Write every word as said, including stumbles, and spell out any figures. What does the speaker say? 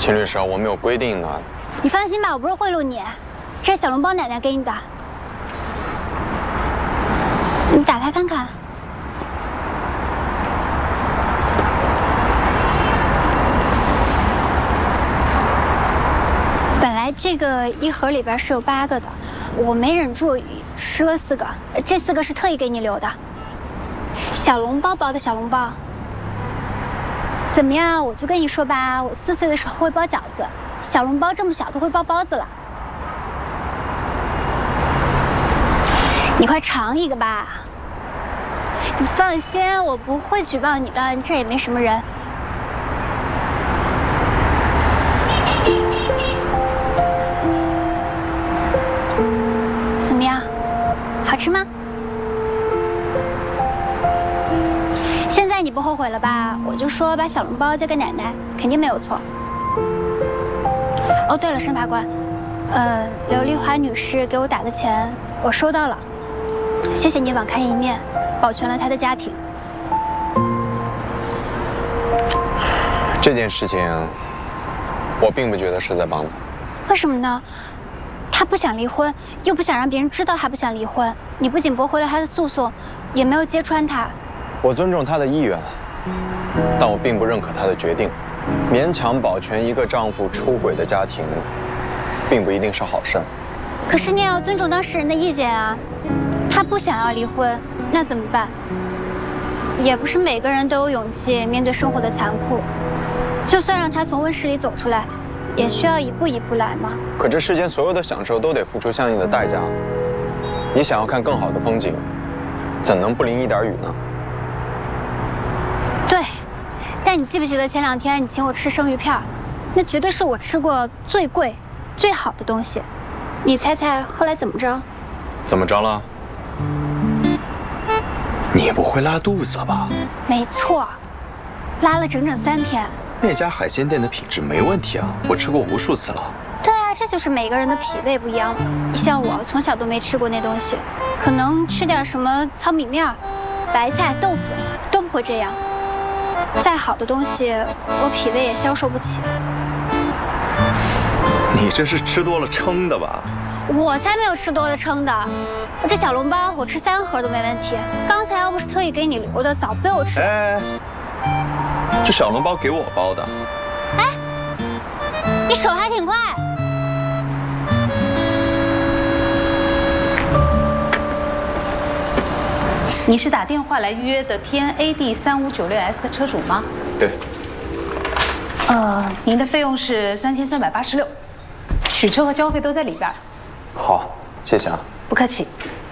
秦律师，我们有规定的。 你放心吧，我不是贿赂你，这是小笼包奶奶给你的，你打开看看。本来这个一盒里边是有八个的，我没忍住吃了四个，这四个是特意给你留的。小笼包包的小笼包。 怎么样？我就跟你说吧，我四岁的时候会包饺子，小笼包这么小都会包包子了。你快尝一个吧。你放心，我不会举报你的，这也没什么人。怎么样？好吃吗？ 现在你不后悔了吧？我就说把小笼包交给奶奶，肯定没有错。哦，对了，申法官，呃，刘丽华女士给我打的钱我收到了，谢谢你网开一面，保全了她的家庭。 这件事情，我并不觉得是在帮她。 为什么呢？她不想离婚，又不想让别人知道她不想离婚，你不仅驳回了她的诉讼，也没有揭穿她。 我尊重她的意愿，但我并不认可她的决定。勉强保全一个丈夫出轨的家庭，并不一定是好事。 可是你也要尊重当事人的意见啊。她不想要离婚，那怎么办？也不是每个人都有勇气面对生活的残酷。就算让她从温室里走出来，也需要一步一步来嘛。 可这世间所有的享受都得付出相应的代价。你想要看更好的风景，怎能不淋一点雨呢？ 对，但你记不记得前两天你请我吃生鱼片，那绝对是我吃过最贵、最好的东西。你猜猜后来怎么着？ 怎么着了？你不会拉肚子了吧？ 没错，拉了整整三天。 那家海鲜店的品质没问题啊，我吃过无数次了。 对啊，这就是每个人的脾胃不一样。像我从小都没吃过那东西，可能吃点什么糙米面、白菜、豆腐都不会这样。 再好的东西，我脾胃也消受不起。 你这是吃多了撑的吧？ 我才没有吃多了撑的，我这小笼包我吃三盒都没问题。刚才要不是特意给你留的，早被我吃。 哎，这小笼包给我包的。 哎，你手还挺快。 你是打电话来预约的 T N A D 三五九六 S 的车主吗？ 对。 呃，您的费用是三千三百八十六，取车和交费都在里边。 好，谢谢啊。 不客气。